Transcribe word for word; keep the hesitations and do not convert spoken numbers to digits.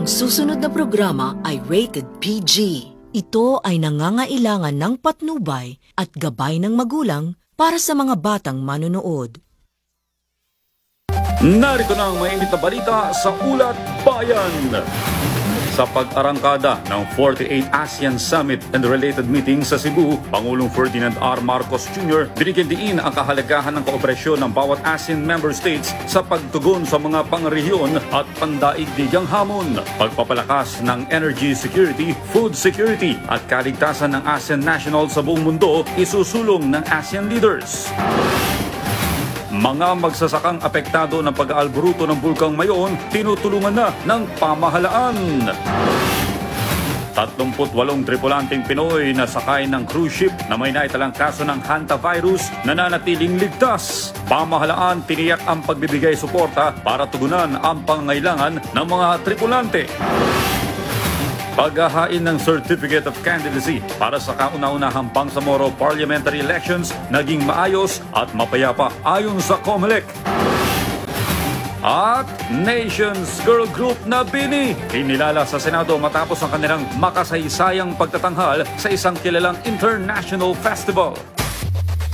Ang susunod na programa ay rated P G. Ito ay nangangailangan ng patnubay at gabay ng magulang para sa mga batang manonood. Narito na ang mainit na balita sa Ulat Bayan. Sa pag-arangkada ng forty-eighth ASEAN Summit and related meetings sa Cebu, Pangulong Ferdinand R. Marcos Junior binigyan diin ang kahalagahan ng kooperasyon ng bawat ASEAN member states sa pagtugon sa mga pangrehiyon at pandaigdigang hamon, pagpapalakas ng energy security, food security at kaligtasan ng ASEAN nationals sa buong mundo isusulong ng ASEAN leaders. Mga magsasakang apektado ng pag-aalboruto ng Bulkang Mayon, tinutulungan na ng pamahalaan. tatlumpu't walong tripulanteng Pinoy na sakay ng cruise ship na may naitalang kaso ng hantavirus nananatiling ligtas. Pamahalaan tiniyak ang pagbibigay suporta para tugunan ang pangangailangan ng mga tripulante. Paghahain ng Certificate of Candidacy para sa kauna-unahang Bangsamoro Parliamentary Elections naging maayos at mapayapa ayon sa COMELEC. At Nations Girl Group na Bini, kinilala sa Senado matapos ang kanilang makasaysayang pagtatanghal sa isang kilalang international festival.